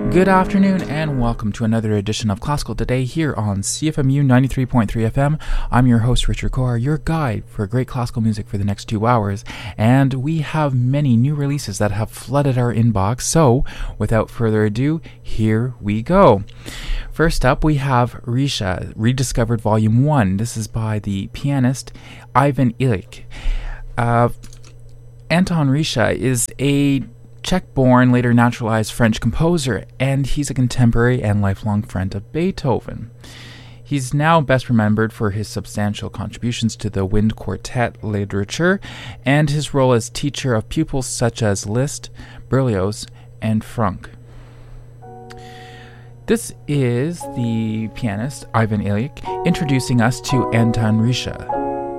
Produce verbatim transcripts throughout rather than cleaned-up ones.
Good afternoon and welcome to another edition of Classical Today here on C F M U ninety-three point three F M. I'm your host Richard Kaur, your guide for great classical music for the next two hours, and we have many new releases that have flooded our inbox, so without further ado, here we go. First up, we have Risha, Rediscovered Volume one. This is by the pianist Ivan Illich. Uh, Anton Risha is a Czech-born, later naturalized French composer, and he's a contemporary and lifelong friend of Beethoven. He's now best remembered for his substantial contributions to the wind quartet literature and his role as teacher of pupils such as Liszt, Berlioz, and Franck. This is the pianist Ivan Illich introducing us to Anton Risha.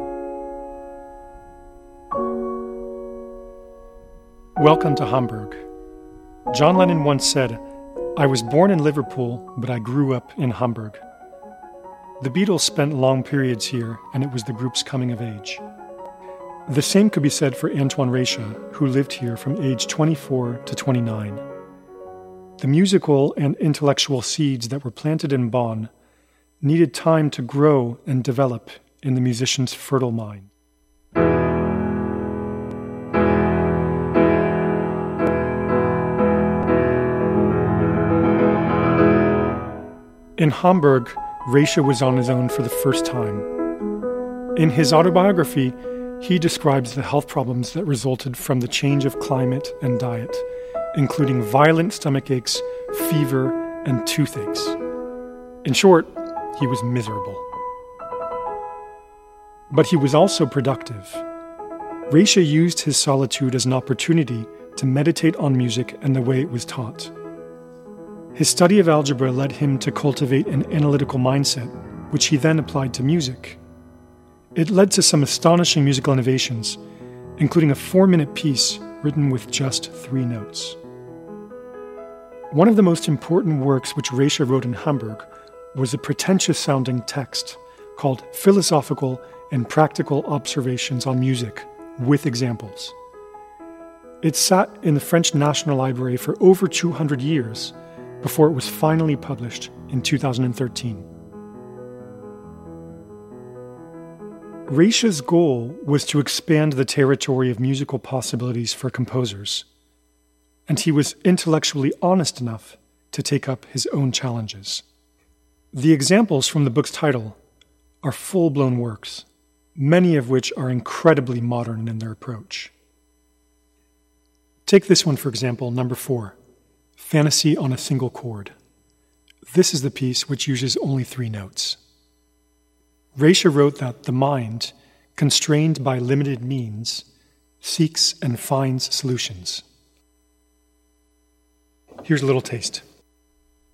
Welcome to Hamburg. John Lennon once said, "I was born in Liverpool, but I grew up in Hamburg." The Beatles spent long periods here, and it was the group's coming of age. The same could be said for Antoine Risha, who lived here from age twenty-four to twenty-nine. The musical and intellectual seeds that were planted in Bonn needed time to grow and develop in the musician's fertile mind. In Hamburg, Risha was on his own for the first time. In his autobiography, he describes the health problems that resulted from the change of climate and diet, including violent stomach aches, fever, and toothaches. In short, he was miserable. But he was also productive. Risha used his solitude as an opportunity to meditate on music and the way it was taught. His study of algebra led him to cultivate an analytical mindset, which he then applied to music. It led to some astonishing musical innovations, including a four-minute piece written with just three notes. One of the most important works which Risha wrote in Hamburg was a pretentious-sounding text called Philosophical and Practical Observations on Music, with Examples. It sat in the French National Library for over two hundred years, before it was finally published in two thousand thirteen. Risha's goal was to expand the territory of musical possibilities for composers, and he was intellectually honest enough to take up his own challenges. The examples from the book's title are full-blown works, many of which are incredibly modern in their approach. Take this one, for example, number four. Fantasy on a Single Chord. This is the piece which uses only three notes. Risha wrote that the mind, constrained by limited means, seeks and finds solutions. Here's a little taste.